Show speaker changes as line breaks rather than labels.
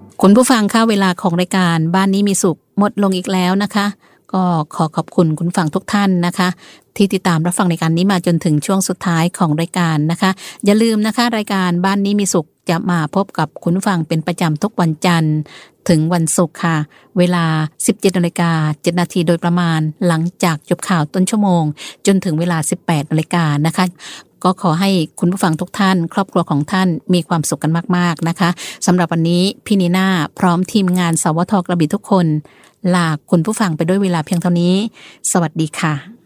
คุณผู้ฟังคะเวลาของรายการบ้านนี้มีสุขหมดลงอีกแล้วนะคะก็ขอขอบคุณคุณฟังทุกท่านนะคะที่ติดตามรับฟังรายการนี้มาจนถึงช่วงสุดท้ายของรายการนะคะอย่าลืมนะคะรายการบ้านนี้มีสุขจะมาพบกับคุณผู้ฟังเป็นประจำทุกวันจันทร์ถึงวันศุกร์ค่ะเวลา 17:07 น.โดยประมาณหลังจากจบข่าวต้นชั่วโมงจนถึงเวลา 18:00 น.นะคะก็ขอให้คุณผู้ฟังทุกท่านครอบครัวของท่านมีความสุขกันมากๆนะคะสำหรับวันนี้พี่นีน่าพร้อมทีมงานสวท.กระบี่ทุกคนลาคุณผู้ฟังไปด้วยเวลาเพียงเท่านี้สวัสดีค่ะ